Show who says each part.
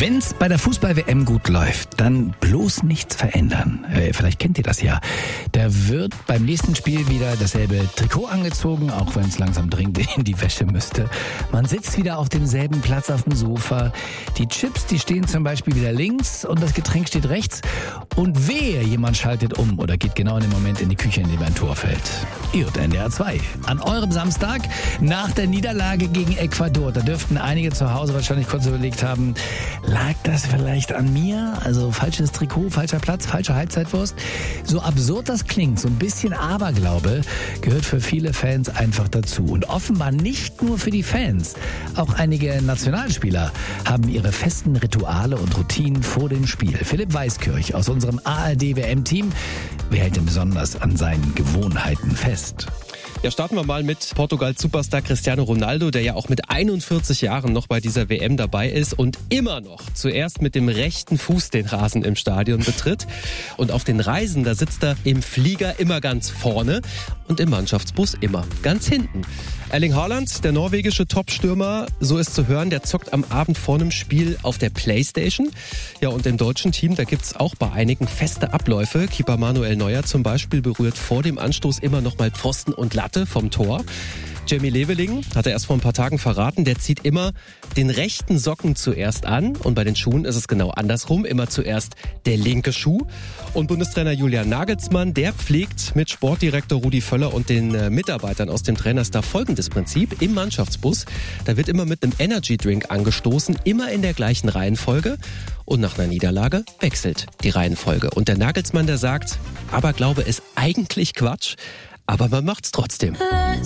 Speaker 1: Wenn's bei der Fußball-WM gut läuft, dann bloß nichts verändern. Vielleicht kennt ihr das ja. Da wird beim nächsten Spiel wieder dasselbe Trikot angezogen, auch wenn es langsam dringend in die Wäsche müsste. Man sitzt wieder auf demselben Platz auf dem Sofa. Die Chips, die stehen zum Beispiel wieder links und das Getränk steht rechts. Und wehe, jemand schaltet um oder geht genau in dem Moment in die Küche, in dem ein Tor fällt. Irrt NDR 2. An eurem Samstag nach der Niederlage gegen Ecuador. Da dürften einige zu Hause wahrscheinlich kurz überlegt haben, lag das vielleicht an mir? Also falsches Trikot, falscher Platz, falsche Halbzeitwurst. So absurd das klingt, so ein bisschen Aberglaube gehört für viele Fans einfach dazu. Und offenbar nicht nur für die Fans. Auch einige Nationalspieler haben ihre festen Rituale und Routinen vor dem Spiel. Philipp Weiskirch aus unserem ARD-WM-Team. Wer hält denn besonders an seinen Gewohnheiten fest?
Speaker 2: Ja, starten wir mal mit Portugals Superstar Cristiano Ronaldo, der ja auch mit 41 Jahren noch bei dieser WM dabei ist und immer noch zuerst mit dem rechten Fuß den Rasen im Stadion betritt. Und auf den Reisen, da sitzt er im Flieger immer ganz vorne und im Mannschaftsbus immer ganz hinten. Erling Haaland, der norwegische Top-Stürmer, so ist zu hören, der zockt am Abend vor einem Spiel auf der Playstation. Ja, und im deutschen Team, da gibt's auch bei einigen feste Abläufe. Keeper Manuel Neuer zum Beispiel berührt vor dem Anstoß immer noch mal Pfosten und Latte vom Tor. Jamie Leveling hat er erst vor ein paar Tagen verraten, der zieht immer den rechten Socken zuerst an und bei den Schuhen ist es genau andersrum, immer zuerst der linke Schuh. Und Bundestrainer Julian Nagelsmann, der pflegt mit Sportdirektor Rudi Völler und den Mitarbeitern aus dem Trainerstab folgendes Prinzip. Im Mannschaftsbus, da wird immer mit einem Energy-Drink angestoßen, immer in der gleichen Reihenfolge und nach einer Niederlage wechselt die Reihenfolge. Und der Nagelsmann, der sagt, Aberglaube ist eigentlich Quatsch, aber man macht's trotzdem.